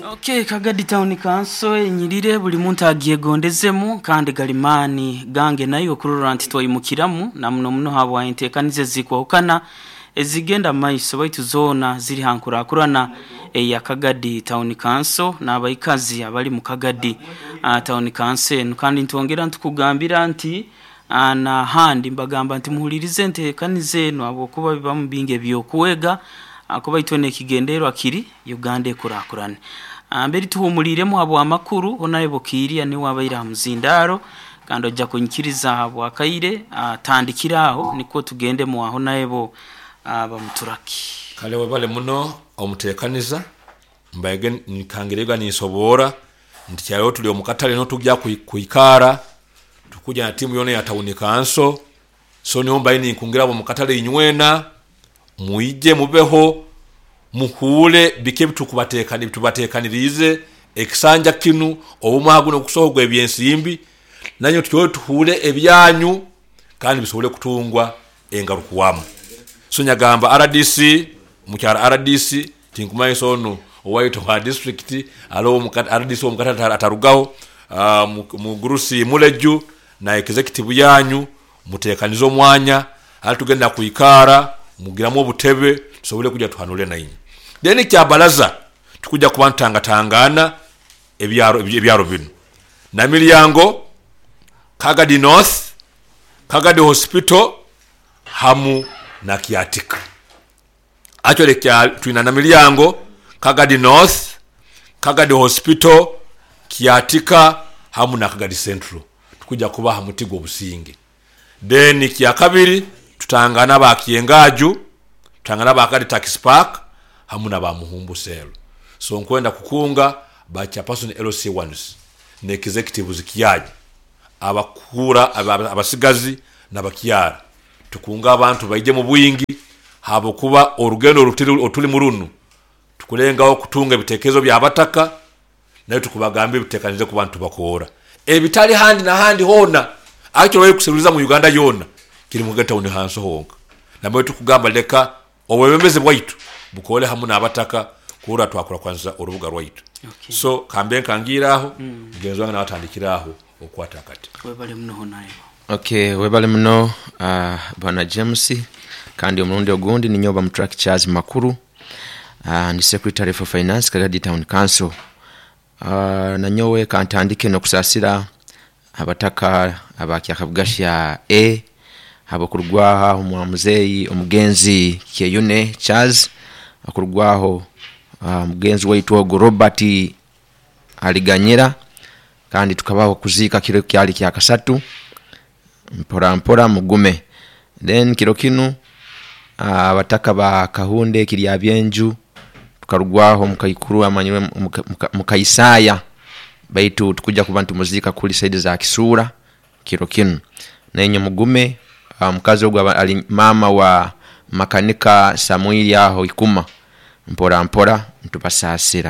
Okay, Kagadi Town Council enyirire buli muntu agiyegondezemu kandi galimani gange nayo kurura nti twayimukiramu na muno habwa intekanize zikwahukana ezigenda maiso baitu zona ziri hankurakurana ya Kagadi Town Council n'abayikazi abali mu Kagadi Town Council kandi ntongera ntukugambira nti na handi mbagamba nti muhulirize ntekanize no abo kuba bibamu binge byokuwega akuba itone kigendero akiri Uganda ekurakurane mbere tuhumuliremo abo amakuru onaye kiriya ni wabayira muzindaro kandi ojja kunyikiriza abo akaire atandikiraho niko tugende mu aho nayebo abamuturaki kale webale muno omutekaniza mbayege nikangirega nisobora ndikyalo tuli omukatale no tujja kuikara tukuja na timu yone ya Town Council so niomba ini kungira abo mukatale inywena muije mubeho muhule bike tubatekanirize ekisanja kinu obumagu no kusohogwa ebyensimbi nanyo tuyo tuhule ebyanyu kandi bisobole kutungwa engarukuwamu so nyagamba RDC mukyara RDC tinkumaye sono owaito wa district alo RDC omukata atarugaho mu gurusi muleju na executive yanyu mutekanizo mwanya alitugenda kuikara mugiramo obutebe tusobole kujja tuhanule nainyi deni kya balaza tukuja kubantangatangana ebyaro bino na milyango Kagadi North Kagadi Hospital hamu na Kiatika actually kya tuina na milyango Kagadi North Kagadi Hospital Kiatika hamu na Kagadi Central tukuja kuba hamutigo businge deni kya kabiri tutangana ba Kiengaju tutangana ba Kagadi Tax Park hamuna ba Muhumbu Selo so nkwenda kukunga ba chairperson LC1s ne executives kiyaji abakura abasigazi n'abakiyara tukunga abantu baije mu buyingi habo kuba orugendo otuli murunu tukulengaho kutunga ibitekezo bya abataka nayo tukubagambe bitekanize ku bantu bakora ebitali handi na handi hona akyo baye kuseruliza mu Uganda yona kiri mu Town Council honga namwe tukugamba leka obwebembeze bwaitu bukole hamuna abataka kura twakura kwanza urubuga rwaitu okay. So kambe kangiraho ngenzwa na watandikiraho okwata kati webale muno honayo okay webale muno bana James kandi omurundi ogundi ni nyoba mutrack Charles Makuru ni secretary for finance Kagadi Town Council na nyowe kantandike no kusasira abataka abakyakabugashya habakurwaho umuzeyi omugenzi Kyeyune Charles akurwaho mugenzi waitu Robert aliganyira kandi tukabaho kuzika kiro kyali kya kasatu mpora mugume then kiro kinu abataka ba Kahunde kiri byenju tukarugwaho mukayikuru amanywe mukayisaya baitu tukuja kubantu muzika kuli side za Kisura kiro kinu nenye mugume mkazi ogwa ali mama wa makanika Samuel yaho ikuma mpora ntupasasira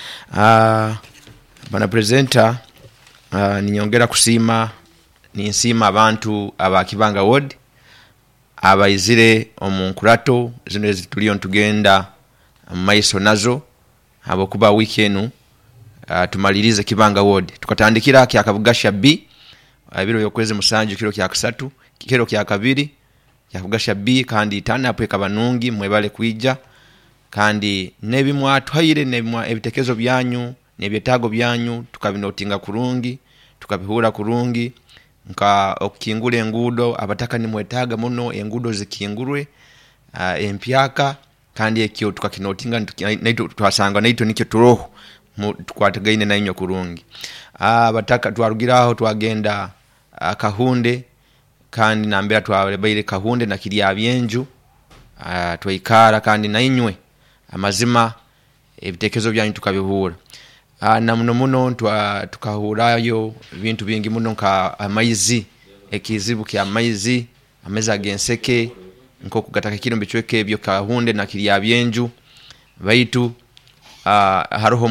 bana presenter ninyongera kusima ni nsima abantu abakibanga ward abayizire omunkurato zino zituliyo ntugenda maiso nazo abo kuba weekend tumalirize kibanga ward tukatandikira kyakabugasha B abiro yokweze musanju kiro kya kasatu kiro kya kabiri yakugasha B kandi tana apweka banungi mwebale kuija kandi nebimwa twayire nebimwa ebitekezo byanyu nebyetago byanyu tukabinotinga kurungi tukabihura kurungi nka okingule engudo abataka ni mwetaga muno engudo zikingurwe empyaka kandi ekyo tukakinotinga naito twasanga naito nikyo turoho tukwatagaine nainyo kurungi abataka twarugiraho twagenda Kahunde kandi nambera twabaire Kahunde na kiri byenju twaikara kandi nainywe amazima ebitekezo byanyu tukabihura na muno tukahurayo bintu bingi muno nka amaizi ekizibu kya amaizi ameza genseke nko kugataka kino bichweke ebyo Kahunde na kiri byenju baitu haroho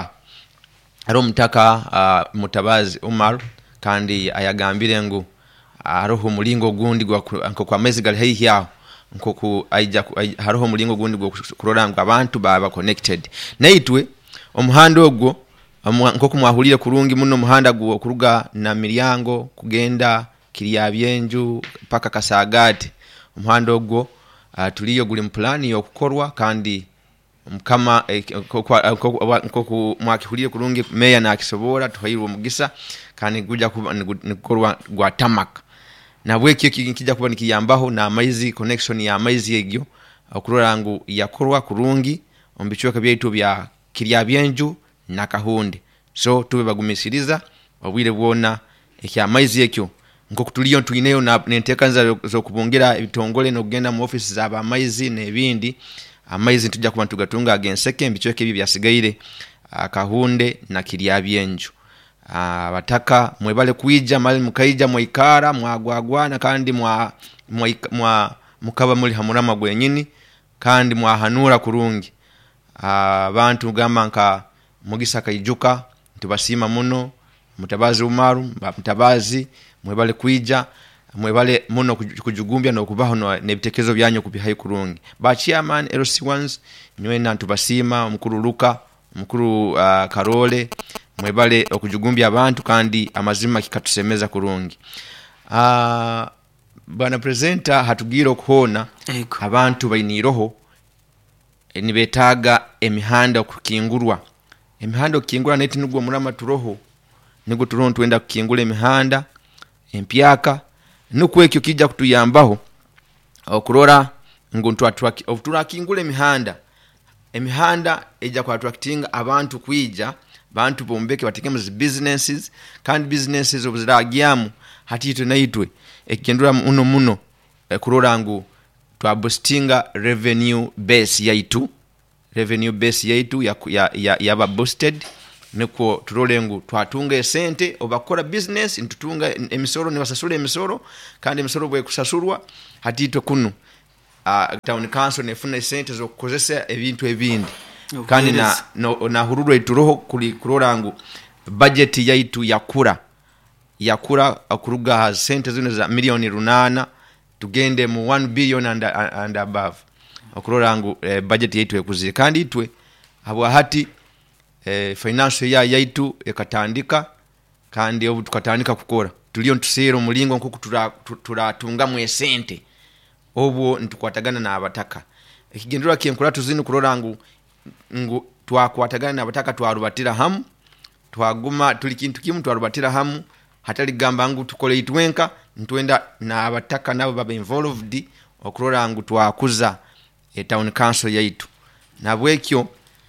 mutaka Mutabazi Umar kandi ayagambire ngo haroho mulingo gundi nko kwa mezi gali hei yao nko ku aija haroho mulingo gundi kurora ngo abantu baba connected naitwe omuhanda ogwo nkoko mwahulire kurungi muno muhanda gwo kuruga na Miryango kugenda Kiryabyenju paka Kasagati. Omuhanda ogwo tuliyo guli mpulani yokukorwa kandi mukama nkoko mwakihulire kurungi meya na kisobora tuhayirwa mugisa kandi guja kukorwa gwa tamak na bwekyo kijja kuba nikiyambaho na amaizi connection ya amaizi egyo okurora ngu yakorwa kurungi ombichoka byaitu bya Kiryabyenju na Kahunde. So tube bagumisiriza obwire bwona ekya amaizi ekyo nkoko tuliyo tuineyo na nentekanza zo kubongira ebitongole no kugenda mu office za amaizi nebindi amaizi tujja kuba tugatunga agenseke mbichoke bibya sigaire Kahunde na Kiryabyenju. Bataka mwebale kuija mali mukaija mwaikara mwagwagwana kandi mukaba muri hamurama gwenyini kandi mwahanura kurungi. Abantu gamba nka Mugisa Kaijuka tubasima muno, Mutabazi Umaru Mutabazi mwebale kuija mwebale muno kujugumbya no kubaho nebitekezo byanyu kubihaye kurungi. Ba chairman LC1s nywena tubasima omukuru Luka omukuru Karole mwebale okujugumbya abantu kandi amazima kikatusemeza kurungi. Bana presenter hatugiro kuhona abantu bayiniroho nibetaga emihanda okukingurwa. Emihanda okukingurwa neti nugwo murama turoho nigo turon twenda kukingula emihanda empyaka nukwekyo kijja kutuyambaho okurora nguntu turakingula emihanda ejja kwa attractinga abantu kwijja bantu bombeke batekemu businesses kandi businesses obuziragyamu hatito naitwe ekendura muno kurora ngu twabustinga revenue base yaitu yaba boosted niko turolengu twatunga esente obakora business ntutunga emisoro nebasasula emisoro kandi emisoro bwe kusasulwa hatito kuno town council nefuna esente zo kukozesa ebintu ebindi kandi na hururu eturoho kurora ngu budget yaitu yakura akuruga sente zino za milioni 8 tugende mu 1 billion and above okurora ngu budget yaitu ekuzire kandi itwe habwa hati financial yaitu ekatandika kandi obu tukatandika kukora tuliyo ntusero mulingo nko turatunga mu esente obu ntukwatagana na abataka ekigendera kyenkura tuzinu kurora ngu twakwatagana na abataka twarubatira hamu twaguma tuli kintu kimu twarubatira hamu hatali gamba ngu tukole itwenka ntwenda na abataka nabo baba involved okurora ngu twakuza town council yaitu na bwekyo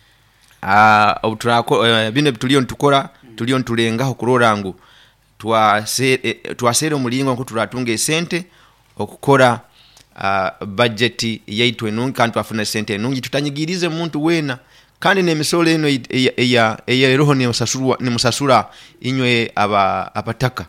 bino tuliyo ntukora tuliyo ntulengaho kurora ngu twasere mulingo nko turatunga esente okukora budget yaitu enungi kandi twafuna esente enungi tutanyigirize muntu wena kandi nemisolo eno eya roho ni musasura inywe abataka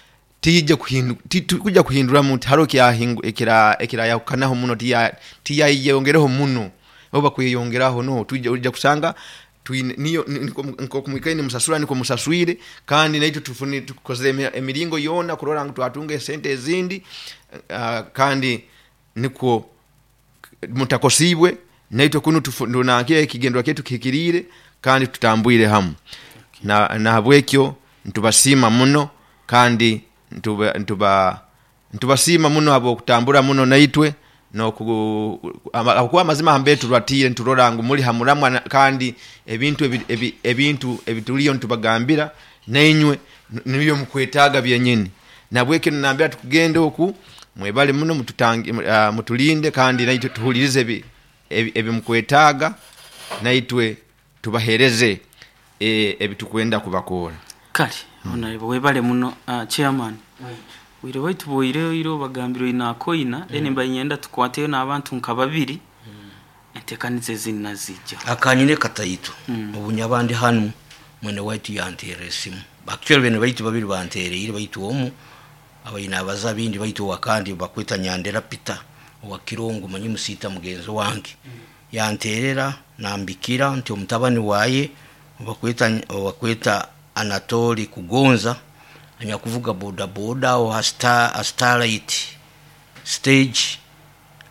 tijja kuhindura muntu haroki ekira yakanaho muno tiya yongereho muno oba kuyongeraho no tujja kusanga niyo nko kumwikaini musasura niko musaswire kandi naito tufuni tukozere emiringo yona kurora ngo twatunge sente ezindi kandi niko mutakosibwe naito kuno tufundunake kigendwa ketu kikirire kandi tutambuire hamu na habwekyo ntubasima muno kandi ntubasima muno abo kutambura muno naitwe no kwa mazima hambetu rwatire nturora ngo muri hamuramwa kandi ebintu ebituliyo ntubagambira nainywe niyo mukwetaga byenyine nabweke nambira tukugenda oku mwebale muno mutulinde kandi naitwe tuhulirize ebimukwetaga naitwe tubahereze ebitukwenda kubakora kali onaibo webale muno chairman wire waitu boire iro bagambiro inakoina enemba nyenda tukwateyo nabantu nkababiri entekanize zinazija akanyine katayito obunyabandi hanu mwene waitu yanteresimu bakyo bene baitu babiri bantere ire baitu omu abayina abazabindi baitu wakandi bakwita Nyandera Peter wa Kirongo manyi musita mugenzo wange yanterera nambikira nti omutabani waye bakwita Anatoli Kugonza anya kuvuga boda o Starlight stage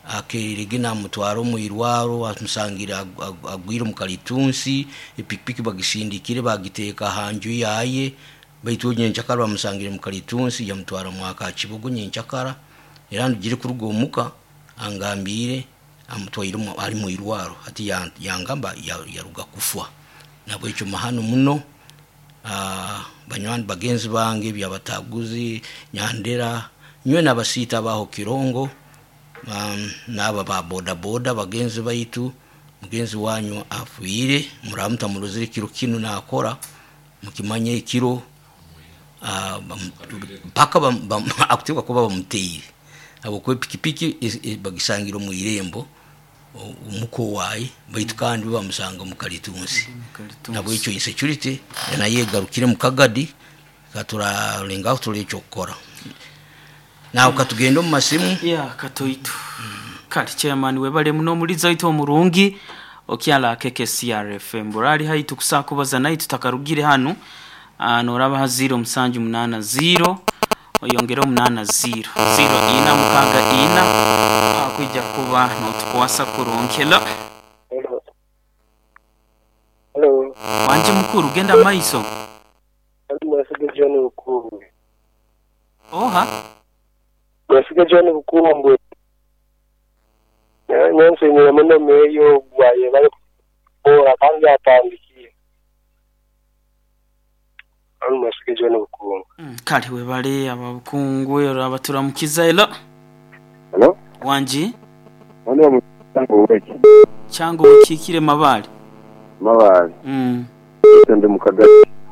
akerigina mutwaro mu irwaro amusangira agwira mu kalitunsi ipikipiki bagisindikire bagiteka hanju yaye baitu nyenchakara bamusangire mu kalitunsi ya mutwaro mwaka kibugo nyenchakara era ndugire kurugomuka angambire amutwaire ari mu irwaro ati yangamba yaruga kufwa nabo ico mahano muno banywani bagenzi bange byabataguzi Nyandera nywe nabasita baho Kirongo naba ba boda boda bagenzi baitu mugenzi wanyu afuire muramuta muruzire kiro kinu nakora mukimanye ikiro paka akutika kuba bamuteye abo kwe pikipiki bagisangiro mu irembo umuko wayi baitu kandi bamusanga mu kalitunsi nabo ico insecurity na yegarukire mu Kagadi katuralenga tuli chokora na ukatugenda mu masimu katoito kali chairman webale muno muliza ito murungi okyala keke CRFM burali haitu kusakubaza nayi tutakarugire hano noraba ha 0 oyongera 80 0 ina mukaga ina akujja kuba notukwasa kuronkela hello wanje mukuru genda maiso mwasiga John Ukuru oha mwasiga John Ukuru nyanse ni muno meyo gwaye bari ora kandi atandikiye mwasiga John Ukuru kali webale abakungwe abaturamukiza elo hello wanje wano mutango weki chango ukikire mabali mabali mm tende mukagati